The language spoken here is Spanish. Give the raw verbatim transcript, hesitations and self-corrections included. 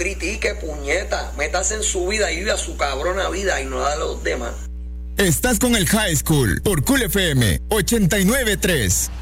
critique, puñeta. Métase en su vida y vive a su cabrona vida y no da a los demás. Estás con el High School por Cool F M ochenta y nueve punto tres.